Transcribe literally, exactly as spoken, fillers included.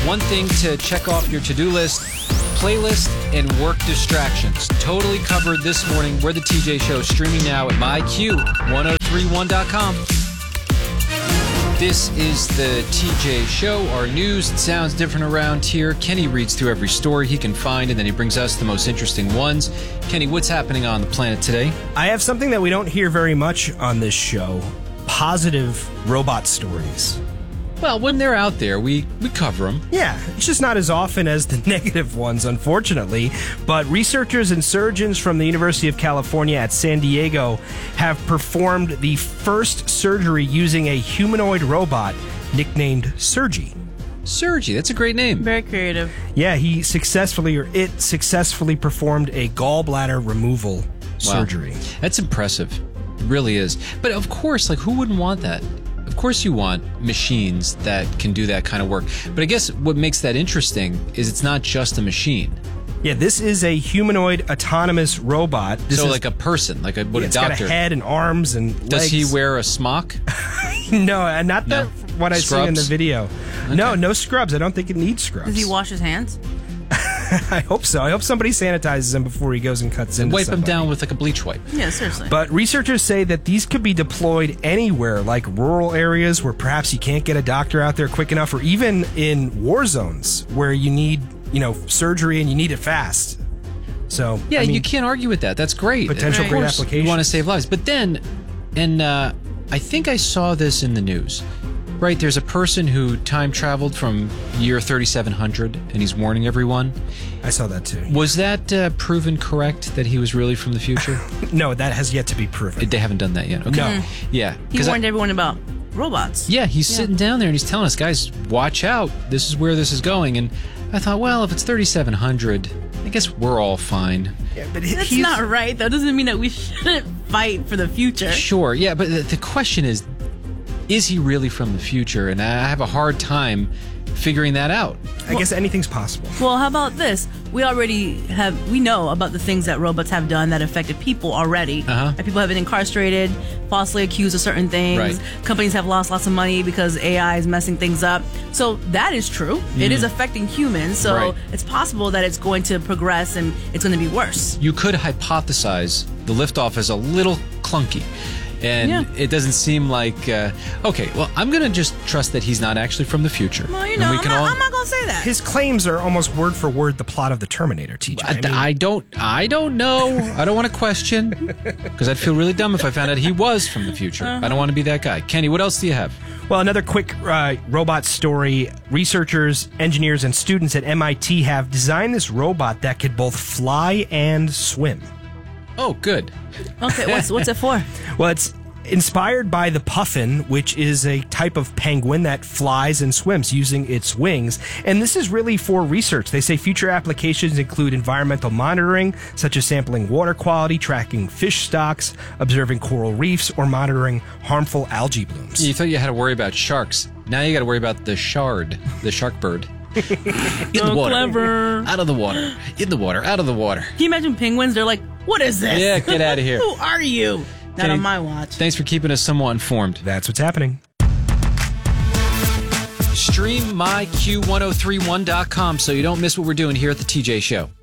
One thing to check off your to-do list, playlist, and work distractions. Totally covered this morning. We're the T J Show, streaming now at my Q ten thirty-one dot com. This is the T J Show. Our news, it sounds different around here. Kenny reads through every story he can find, and then he brings us the most interesting ones. Kenny, what's happening on the planet today? I have something that we don't hear very much on this show. Positive robot stories. Well, when they're out there, we, we cover them. Yeah, it's just not as often as the negative ones, unfortunately. But researchers and surgeons from the University of California at San Diego have performed the first surgery using a humanoid robot nicknamed Sergi. Sergi, that's a great name. Very creative. Yeah, he successfully, or it successfully performed a gallbladder removal Wow. surgery. That's impressive. It really is. But of course, like, who wouldn't want that? Of course you want machines that can do that kind of work. But I guess what makes that interesting is it's not just a machine. Yeah, this is a humanoid autonomous robot. This so is, like a person, like a, what yeah, a it's doctor. got a head and arms and legs. Does he wear a smock? No, and not No. that what I see in the Scrubs? video. No, no scrubs. I don't think it needs scrubs. Does he wash his hands? I hope so. I hope somebody sanitizes him before he goes and cuts into Wipe him somebody. down with like a bleach wipe. Yeah, seriously. But researchers say that these could be deployed anywhere, like rural areas where perhaps you can't get a doctor out there quick enough, or even in war zones where you need, you know, surgery and you need it fast. So Yeah, I mean, you can't argue with that. That's great. Potential Of great course, applications. You want to save lives. But then, and uh, I think I saw this in the news, right? There's a person who time traveled from year thirty-seven hundred, and he's warning everyone. I saw that too. Was that uh, proven correct, that he was really from the future? No, that has yet to be proven. They haven't done that yet. Okay. No. Yeah. he 'cause I- warned everyone about robots. Yeah, he's sitting down there and he's telling us, guys, watch out. This is where this is going. And I thought, well, if it's thirty-seven hundred, I guess we're all fine. Yeah, but he- That's he's- not right. That doesn't mean that we shouldn't fight for the future. Sure, yeah, but the, the question is, is he really from the future? And I have a hard time figuring that out. I guess anything's possible. Well, how about this? We already have, we know about the things that robots have done that affected people already. Uh-huh. And people have been incarcerated, falsely accused of certain things. Right. Companies have lost lots of money because A I is messing things up. So that is true. It is affecting humans. So Right. it's possible that it's going to progress and it's going to be worse. You could hypothesize the liftoff is a little clunky. And Yeah. it doesn't seem like, uh, okay, well, I'm going to just trust that he's not actually from the future. Well, you And know, we I'm can not, all- I'm not going to say that. His claims are almost word for word the plot of the Terminator, T J. I, mean, I don't, I don't know. I don't want to question, because I'd feel really dumb if I found out he was from the future. Uh-huh. I don't want to be that guy. Kenny, what else do you have? Well, another quick uh, robot story. Researchers, engineers, and students at M I T have designed this robot that could both fly and swim. Oh, good. Okay, what's, what's it for? Well, it's inspired by the puffin, which is a type of penguin that flies and swims using its wings. And this is really for research. They say future applications include environmental monitoring, such as sampling water quality, tracking fish stocks, observing coral reefs, or monitoring harmful algae blooms. You thought you had to worry about sharks. Now you got to worry about the shard, the shark bird. In the So water. clever. Out of the water. In the water. Out of the water. Can you imagine penguins? They're like, what is this? Yeah, get outta here. Who are you? Not Kenny, on my watch. Thanks for keeping us somewhat informed. That's what's happening. Stream my Q ten thirty-one dot com so you don't miss what we're doing here at the T J Show.